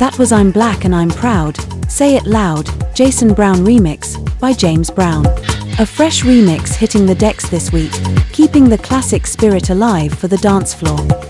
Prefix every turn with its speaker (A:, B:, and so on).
A: That was I'm Black and I'm Proud, Say It Loud, Jason Brown remix, by James Brown. A fresh remix hitting the decks this week, keeping the classic spirit alive for the dance floor.